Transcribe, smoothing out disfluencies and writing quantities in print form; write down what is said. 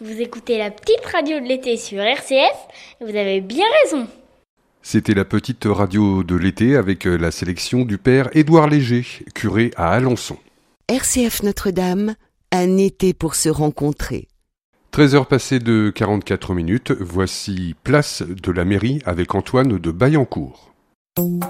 Vous écoutez la petite radio de l'été sur RCF et vous avez bien raison. C'était la petite radio de l'été avec la sélection du père Édouard Léger, curé à Alençon. RCF Notre-Dame, un été pour se rencontrer. 13h passées de 44 minutes, voici Place de la Mairie avec Antoine de Baillancourt.